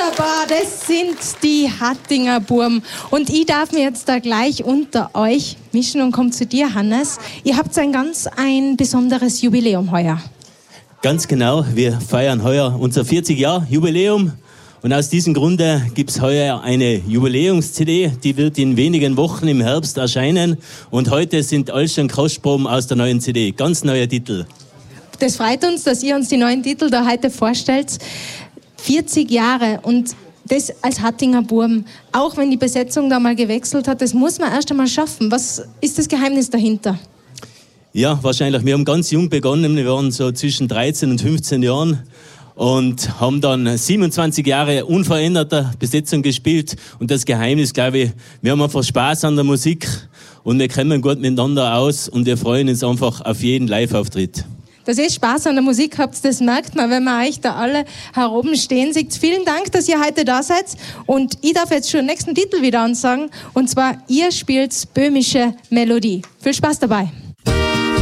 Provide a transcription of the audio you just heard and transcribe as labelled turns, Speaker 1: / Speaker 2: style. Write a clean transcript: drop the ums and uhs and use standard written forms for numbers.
Speaker 1: Wunderbar, das sind die Hattinger Burm. Und ich darf mir jetzt da gleich unter euch mischen und komme zu dir, Hannes. Ihr habt ein besonderes Jubiläum heuer.
Speaker 2: Ganz genau, wir feiern heuer unser 40-Jahr-Jubiläum. Und aus diesem Grunde gibt es heuer eine Jubiläums-CD, die wird in wenigen Wochen im Herbst erscheinen. Und heute sind alles schon Kostproben aus der neuen CD, ganz neuer Titel.
Speaker 1: Das freut uns, dass ihr uns die neuen Titel da heute vorstellt. 40 Jahre und das als Hattinger Burm. Auch wenn die Besetzung da mal gewechselt hat, das muss man erst einmal schaffen. Was ist das Geheimnis dahinter?
Speaker 2: Ja, wahrscheinlich. Wir haben ganz jung begonnen. Wir waren so zwischen 13 und 15 Jahren und haben dann 27 Jahre unveränderter Besetzung gespielt. Und das Geheimnis, glaube ich, wir haben einfach Spaß an der Musik und wir kommen gut miteinander aus und wir freuen uns einfach auf jeden Live-Auftritt.
Speaker 1: Dass ihr Spaß an der Musik habt, das merkt man, wenn man euch da alle heroben stehen sieht. Vielen Dank, dass ihr heute da seid. Und ich darf jetzt schon den nächsten Titel wieder ansagen. Und zwar, ihr spielt böhmische Melodie. Viel Spaß dabei.